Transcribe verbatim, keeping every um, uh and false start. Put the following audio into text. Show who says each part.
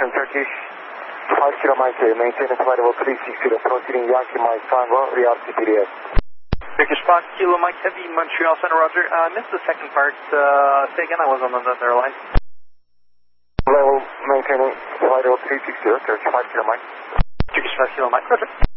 Speaker 1: London, Turkish, five kilo Mike, maintain flight level three six zero, proceeding Yankee Mike Tango, R C P D S.
Speaker 2: Turkish five kilo Mike Heavy, Montreal Center, Roger. I uh, missed the second part. Uh, say again, I was on another line.
Speaker 1: Level, maintaining flight level three six zero, Turkish five kilo Mike.
Speaker 2: Turkish five kilo Mike, Roger.